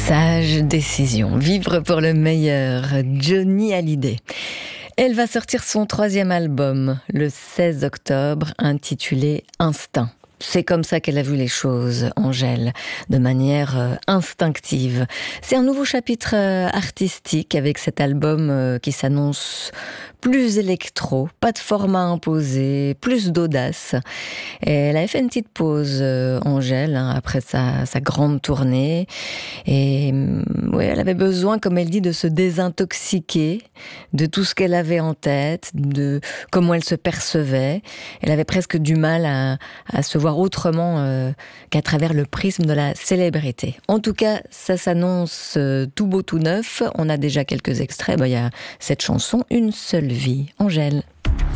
Sage décision, vivre pour le meilleur, Johnny Hallyday. Elle va sortir son 3e album le 16 octobre, intitulé Instinct. C'est comme ça qu'elle a vu les choses, Angèle, de manière instinctive. C'est un nouveau chapitre artistique avec cet album qui s'annonce plus électro, pas de format imposé, plus d'audace. Et elle avait fait une petite pause, Angèle, après sa grande tournée. Et ouais, elle avait besoin, comme elle dit, de se désintoxiquer de tout ce qu'elle avait en tête, de comment elle se percevait. Elle avait presque du mal à se voir autrement qu'à travers le prisme de la célébrité. En tout cas, ça s'annonce tout beau, tout neuf. On a déjà quelques extraits. Il y a cette chanson, Une seule vie. Angèle.